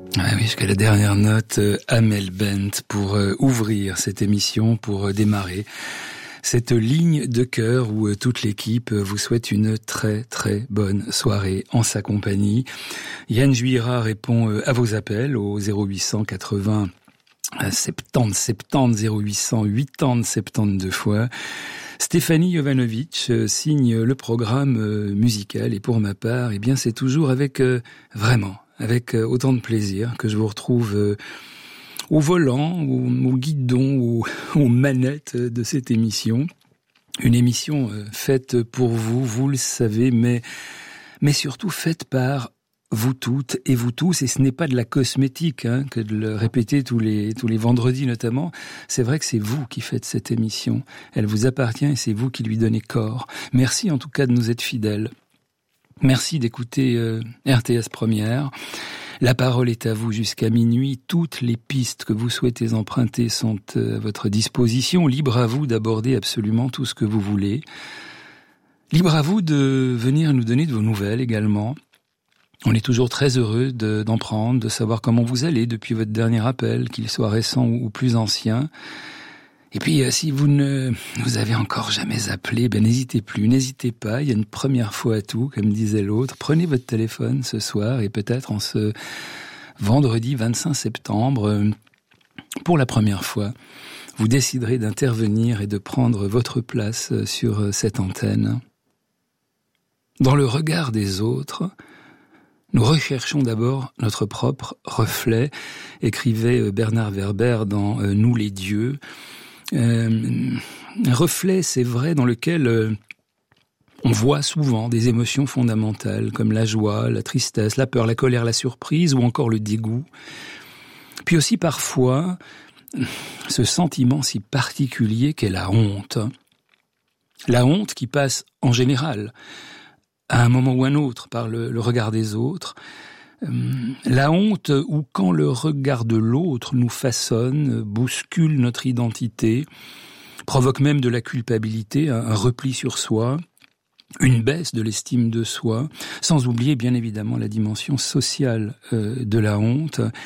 Ah oui, jusqu'à la dernière note, Amel Bent pour ouvrir cette émission, pour démarrer cette ligne de cœur où toute l'équipe vous souhaite une très très bonne soirée en sa compagnie. Yann Juira répond à vos appels au 0880 70 70 0800 80 72 fois. Stéphanie Jovanovic signe le programme musical et pour ma part, eh bien c'est toujours avec avec autant de plaisir que je vous retrouve au volant, au guidon, aux manettes de cette émission. Une émission faite pour vous, vous le savez, mais surtout faite par vous toutes et vous tous, et ce n'est pas de la cosmétique que de le répéter tous les vendredis notamment. C'est vrai que c'est vous qui faites cette émission. Elle vous appartient et c'est vous qui lui donnez corps. Merci en tout cas de nous être fidèles. Merci d'écouter RTS Première. La parole est à vous jusqu'à minuit. Toutes les pistes que vous souhaitez emprunter sont à votre disposition. Libre à vous d'aborder absolument tout ce que vous voulez. Libre à vous de venir nous donner de vos nouvelles également. On est toujours très heureux d'en prendre, de savoir comment vous allez depuis votre dernier appel, qu'il soit récent ou plus ancien. Et puis, si vous ne nous avez encore jamais appelé, n'hésitez pas, il y a une première fois à tout, comme disait l'autre. Prenez votre téléphone ce soir et peut-être en ce vendredi 25 septembre, pour la première fois, vous déciderez d'intervenir et de prendre votre place sur cette antenne. Dans le regard des autres, nous recherchons d'abord notre propre reflet, écrivait Bernard Werber dans Nous les dieux. Un reflet, c'est vrai, dans lequel on voit souvent des émotions fondamentales comme la joie, la tristesse, la peur, la colère, la surprise ou encore le dégoût. Puis aussi parfois ce sentiment si particulier qu'est la honte. La honte qui passe en général à un moment ou un autre par le regard des autres. La honte où quand le regard de l'autre nous façonne, bouscule notre identité, provoque même de la culpabilité, un repli sur soi, une baisse de l'estime de soi, sans oublier bien évidemment la dimension sociale de la honte